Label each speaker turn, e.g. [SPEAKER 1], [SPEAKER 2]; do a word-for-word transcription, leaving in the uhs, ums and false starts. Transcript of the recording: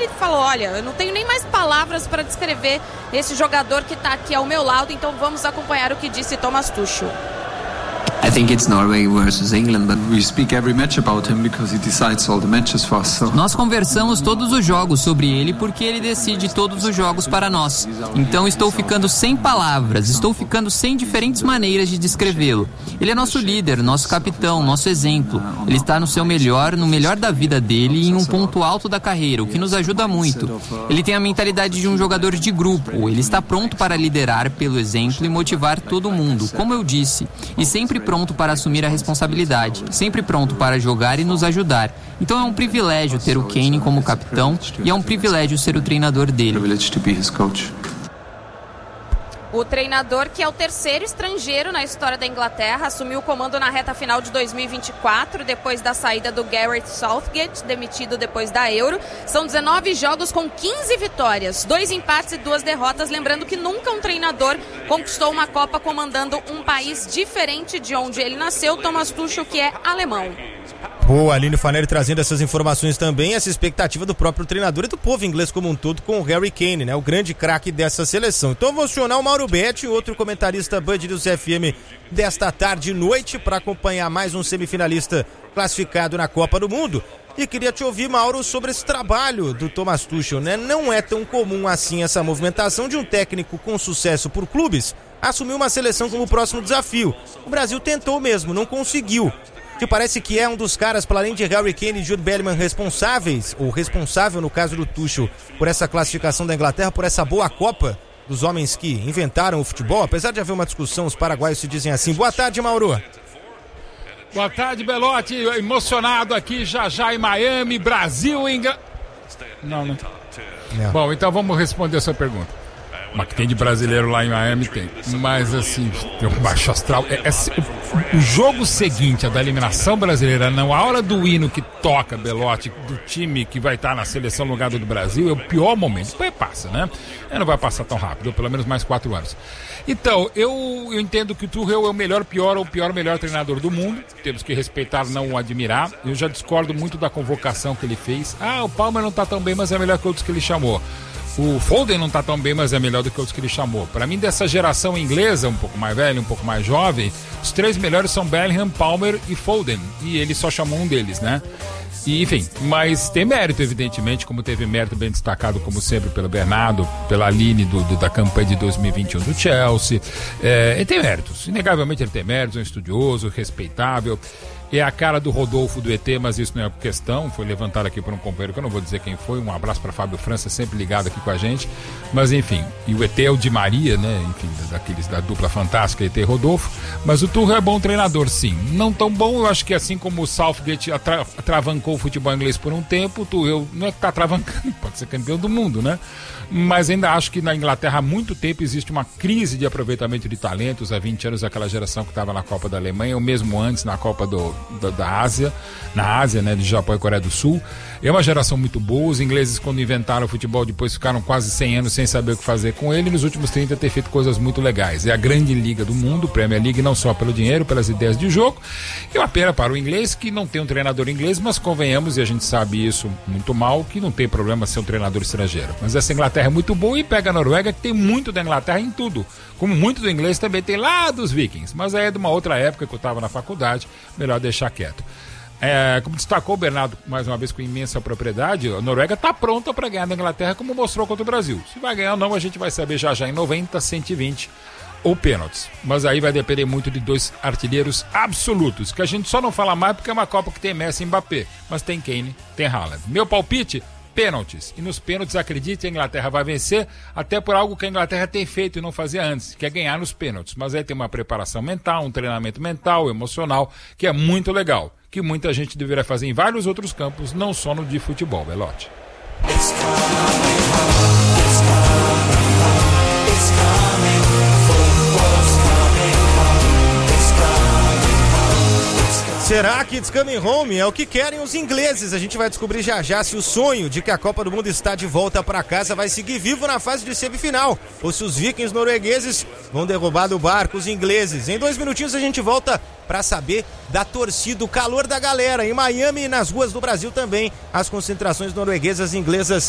[SPEAKER 1] falou, olha, eu não tenho nem mais palavras para descrever esse jogador que está aqui ao meu lado, então vamos acompanhar o que disse Thomas Tuchel.
[SPEAKER 2] I think it's Norway versus England, but we speak every match about him because he decides all the matches for us. So.
[SPEAKER 3] Nós conversamos todos os jogos sobre ele porque ele decide todos os jogos para nós. Então estou ficando sem palavras, estou ficando sem diferentes maneiras de descrevê-lo. Ele é nosso líder, nosso capitão, nosso exemplo. Ele está no seu melhor, no melhor da vida dele e em um ponto alto da carreira, o que nos ajuda muito. Ele tem a mentalidade de um jogador de grupo. Ele está pronto para liderar pelo exemplo e motivar todo mundo, como eu disse, e sempre pronto para assumir a responsabilidade, sempre pronto para jogar e nos ajudar. Então é um privilégio ter o Kane como capitão e é um privilégio ser o treinador dele.
[SPEAKER 1] O treinador, que é o terceiro estrangeiro na história da Inglaterra, assumiu o comando na reta final de dois mil e vinte e quatro, depois da saída do Gareth Southgate, demitido depois da Euro. São dezenove jogos com quinze vitórias, dois empates e duas derrotas. Lembrando que nunca um treinador conquistou uma Copa comandando um país diferente de onde ele nasceu. Thomas Tuchel, que é alemão.
[SPEAKER 4] Boa, Aline Fanelli trazendo essas informações também, essa expectativa do próprio treinador e do povo inglês como um todo com o Harry Kane, né? O grande craque dessa seleção. Então eu vou acionar o Mauro Betti, outro comentarista Band News F M desta tarde e noite, para acompanhar mais um semifinalista classificado na Copa do Mundo. E queria te ouvir, Mauro, sobre esse trabalho do Thomas Tuchel, né? Não é tão comum assim essa movimentação de um técnico com sucesso por clubes assumir uma seleção como o próximo desafio. O Brasil tentou mesmo, não conseguiu. Que parece que é um dos caras, para além de Harry Kane e Jude Bellingham, responsáveis, ou responsável no caso do Tuchel, por essa classificação da Inglaterra, por essa boa Copa dos homens que inventaram o futebol, apesar de haver uma discussão, os paraguaios se dizem assim. Boa tarde, Mauro.
[SPEAKER 5] Boa tarde, Belotti, emocionado aqui já já em Miami, Brasil e Inglaterra. Não, não. É. Bom, então vamos responder essa pergunta. Mas que tem de brasileiro lá em Miami, tem. Mas assim, tem um baixo astral. É, é, o jogo seguinte, a da eliminação brasileira, não, a hora do hino que toca, Belotti, do time que vai estar na seleção no lugar do Brasil, é o pior momento. Depois passa, né? É, não vai passar tão rápido, ou pelo menos mais quatro anos. Então, eu, eu entendo que o Tuchel é o melhor, pior ou pior, melhor treinador do mundo. Temos que respeitar, não o admirar. Eu já discordo muito da convocação que ele fez. Ah, o Palmer não tá tão bem, mas é melhor que outros que ele chamou. O Foden não tá tão bem, mas é melhor do que outros que ele chamou. Para mim, dessa geração inglesa, um pouco mais velha, um pouco mais jovem, os três melhores são Bellingham, Palmer e Foden. E ele só chamou um deles, né? E, enfim, mas tem mérito, evidentemente, como teve mérito bem destacado, como sempre, pelo Bernardo, pela Aline do, do, da campanha de dois mil e vinte e um do Chelsea. É, ele tem méritos, inegavelmente ele tem méritos, é um estudioso, respeitável. É a cara do Rodolfo do E T, mas isso não é questão, foi levantado aqui por um companheiro que eu não vou dizer quem foi. Um abraço para Fábio França, sempre ligado aqui com a gente. Mas enfim, e o E T é o Di Maria, né? Enfim, daqueles da dupla fantástica E T e Rodolfo. Mas o Tuchel é bom treinador, sim. Não tão bom, eu acho que assim como o Southgate atra- atravancou o futebol inglês por um tempo, o Tuchel não é que tá travancando, pode ser campeão do mundo, né? Mas ainda acho que na Inglaterra há muito tempo existe uma crise de aproveitamento de talentos. Há vinte anos aquela geração que estava na Copa da Alemanha, ou mesmo antes na Copa do, da, da Ásia, na Ásia, né, de Japão e Coreia do Sul. É uma geração muito boa. Os ingleses, quando inventaram o futebol, depois ficaram quase cem anos sem saber o que fazer com ele, e nos últimos trinta ter feito coisas muito legais. É a grande liga do mundo, Premier League, não só pelo dinheiro, pelas ideias de jogo. E uma pena para o inglês, que não tem um treinador inglês, mas convenhamos, e a gente sabe isso muito mal, que não tem problema ser um treinador estrangeiro. Mas essa Inglaterra é muito boa, e pega a Noruega, que tem muito da Inglaterra em tudo. Como muito do inglês também tem lá dos Vikings. Mas aí é de uma outra época que eu estava na faculdade, melhor deixar quieto. É, como destacou o Bernardo, mais uma vez com imensa propriedade, a Noruega está pronta para ganhar da Inglaterra, como mostrou contra o Brasil. Se vai ganhar ou não, a gente vai saber já já em noventa, cento e vinte ou pênaltis. Mas aí vai depender muito de dois artilheiros absolutos, que a gente só não fala mais porque é uma Copa que tem Messi e Mbappé, mas tem Kane, tem Haaland. Meu palpite? Pênaltis. E nos pênaltis, acredite, a Inglaterra vai vencer, até por algo que a Inglaterra tem feito e não fazia antes, que é ganhar nos pênaltis. Mas aí tem uma preparação mental, um treinamento mental, emocional, que é muito legal, que muita gente deveria fazer em vários outros campos, não só no de futebol, Belotti.
[SPEAKER 4] Será que It's Coming Home é o que querem os ingleses? A gente vai descobrir já já se o sonho de que a Copa do Mundo está de volta para casa vai seguir vivo na fase de semifinal, ou se os vikings noruegueses vão derrubar do barco os ingleses. Em dois minutinhos a gente volta para saber da torcida, o calor da galera em Miami e nas ruas do Brasil também. As concentrações norueguesas e inglesas